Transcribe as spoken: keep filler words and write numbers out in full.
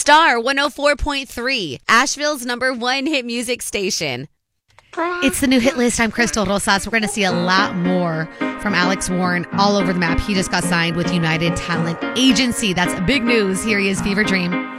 Star one oh four point three, Asheville's number one hit music station. It's the new hit list. I'm Crystal Rosas. We're going to see a lot more from Alex Warren all over the map. He just got signed with United Talent Agency. That's big news. Here he is, Fever Dream.